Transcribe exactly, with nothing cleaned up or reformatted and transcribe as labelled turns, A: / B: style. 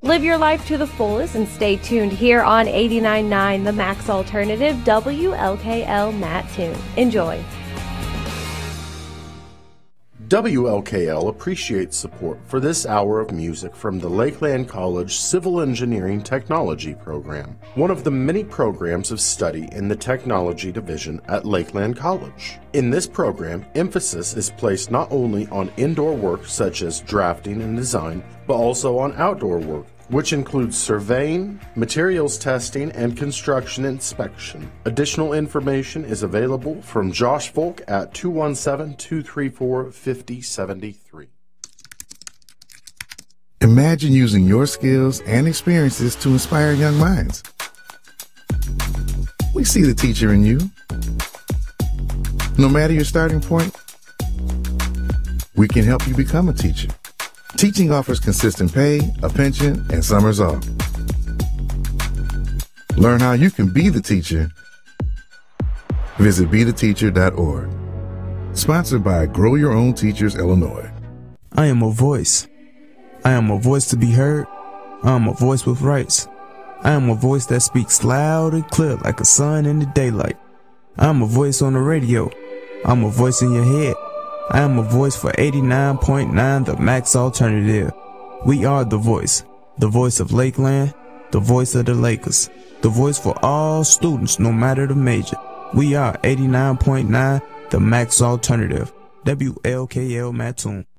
A: Live your life to the fullest and stay tuned here on eighty-nine point nine The Max Alternative, W L K L Mattoon. Enjoy.
B: W L K L appreciates support for this hour of music from the Lakeland College Civil Engineering Technology program, one of the many programs of study in the Technology Division at Lakeland College. In this program, emphasis is placed not only on indoor work such as drafting and design, but also on outdoor work, which includes surveying, materials testing, and construction inspection. Additional information is available from Josh Folk at two one seven, two three four, five zero seven three.
C: Imagine using your skills and experiences to inspire young minds. We see the teacher in you. No matter your starting point, we can help you become a teacher. Teaching offers consistent pay, a pension, and summers off. Learn how you can be the teacher. Visit be the teacher dot org. Sponsored by Grow Your Own Teachers, Illinois.
D: I am a voice. I am a voice to be heard. I am a voice with rights. I am a voice that speaks loud and clear like a sun in the daylight. I am a voice on the radio. I'm a voice in your head. I am a voice for eighty-nine point nine The Max Alternative. We are the voice. The voice of Lakeland. The voice of the Lakers. The voice for all students, no matter the major. We are eighty-nine point nine The Max Alternative. W L K L Mattoon.